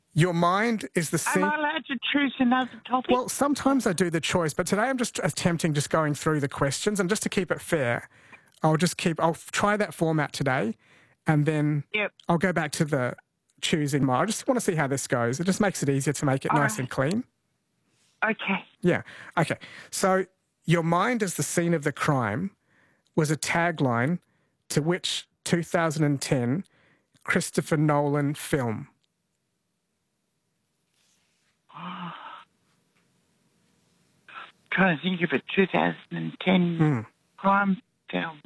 Your mind is the Am scene. I allowed to choose another topic? Well, sometimes I do the choice, but today I'm just attempting just going through the questions, and just to keep it fair, I'll try that format today, and then Yep. I'll go back to the choosing mine. I just want to see how this goes. It just makes it easier to make it nice and clean. Okay. Yeah. Okay. So, your mind is the scene of the crime was a tagline to which 2010 Christopher Nolan film? Trying to think of a 2010 crime film.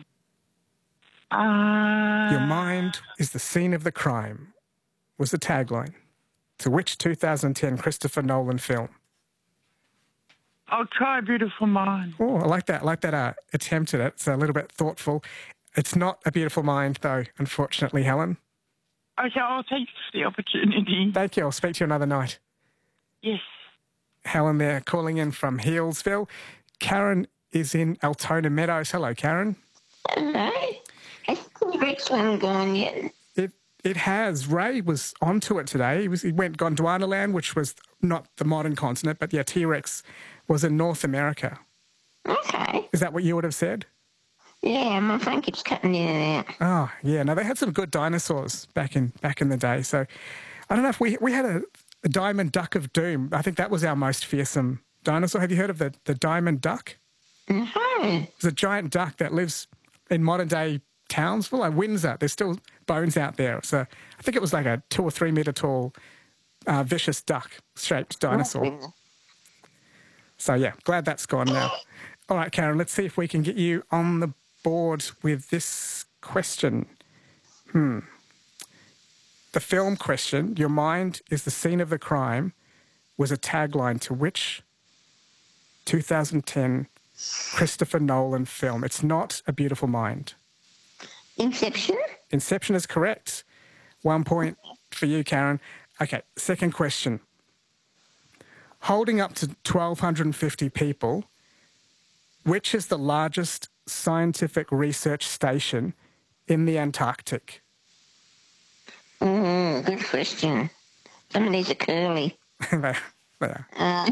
Your mind is the scene of the crime was the tagline to which 2010 Christopher Nolan film? I'll try A Beautiful Mind. Oh, I like that. I like that attempt at it. It's a little bit thoughtful. It's not A Beautiful Mind, though, unfortunately, Helen. Okay, thanks for the opportunity. Thank you. I'll speak to you another night. Yes. Helen there, calling in from Healesville. Karen is in Altona Meadows. Hello, Karen. Hello. Has the T-Rex one gone yet? It has. Ray was onto it today. He went Gondwanaland, which was not the modern continent, but yeah, T-Rex was in North America. Okay. Is that what you would have said? Yeah, my phone keeps cutting in and out. Oh, yeah. No, they had some good dinosaurs back in the day. So I don't know if we had a diamond duck of doom. I think that was our most fearsome dinosaur. Have you heard of the diamond duck? No. It's a giant duck that lives in modern-day Townsville, like Windsor. There's still bones out there. So I think it was like a 2 or 3 metre tall vicious duck-shaped dinosaur. Oh. So, yeah, glad that's gone now. All right, Karen, let's see if we can get you on the board with this question. The film question, your mind is the scene of the crime, was a tagline to which 2010 Christopher Nolan film? It's not A Beautiful Mind. Inception? Inception is correct. 1 point for you, Karen. Okay, second question. Holding up to 1,250 people, which is the largest scientific research station in the Antarctic? Good question. Some of these are curly. They are.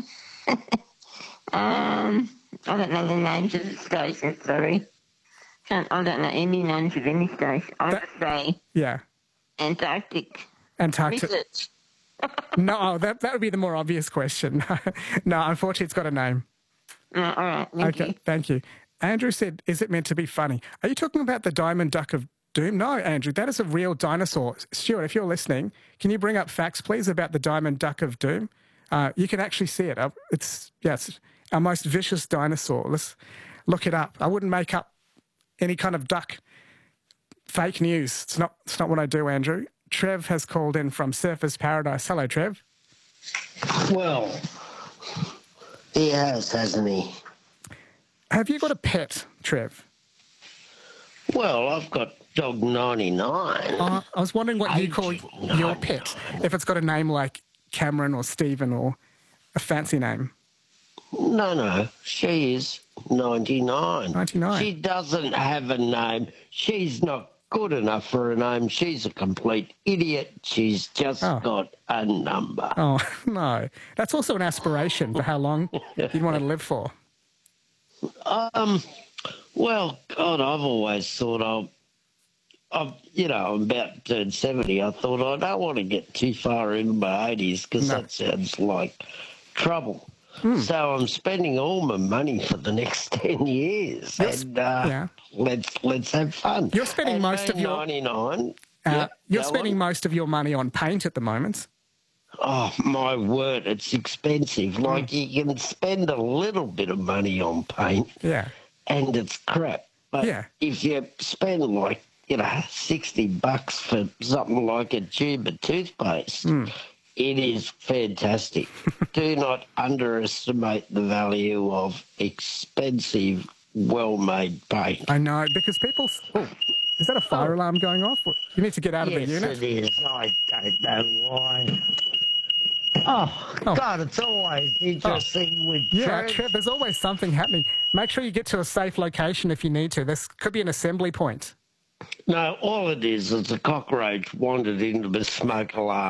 I don't know the names of the stations, sorry. I don't know any names of any station. I'll just say Yeah. Antarctic. Antarctic. Research. No, that would be the more obvious question. No, unfortunately, it's got a name. All right, thank you. Thank you. Andrew said, is it meant to be funny? Are you talking about the diamond duck of doom? No, Andrew, that is a real dinosaur. Stuart, if you're listening, can you bring up facts, please, about the diamond duck of doom? You can actually see it. It's our most vicious dinosaur. Let's look it up. I wouldn't make up any kind of duck fake news. It's not what I do, Andrew. Trev has called in from Surfers Paradise. Hello, Trev. Well, he has, hasn't he? Have you got a pet, Trev? Well, I've got dog 99. I was wondering what you call your pet, if it's got a name like Cameron or Stephen or a fancy name. No, she is 99. 99. She doesn't have a name. She's not good enough for a name. She's a complete idiot. She's just got a number. Oh, no. That's also an aspiration for how long you'd want to live for. Well, God, I've always thought I'm about to turn 70. I thought I don't want to get too far into my 80s because that sounds like trouble. So I'm spending all my money for the next 10 years. Let's have fun. You're spending most of your 99. You're spending most of your money on paint at the moment. Oh, my word, it's expensive. Like, you can spend a little bit of money on paint. Yeah. And it's crap. But if you spend like, $60 for something like a tube of toothpaste, it is fantastic. Do not underestimate the value of expensive, well-made paint. I know, because people... Oh, is that a fire alarm going off? You need to get out of the unit. Yes, it is. I don't know why. Oh, God, it's always interesting with Trev, there's always something happening. Make sure you get to a safe location if you need to. This could be an assembly point. No, all it is a cockroach wandered into the smoke alarm.